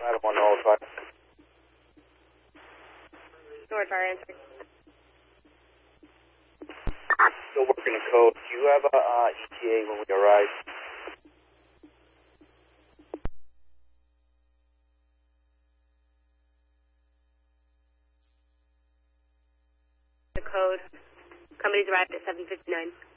105. North Fire answer. Still working the code. Do you have a ETA when we arrive? The code. Company's arrived at 7:59.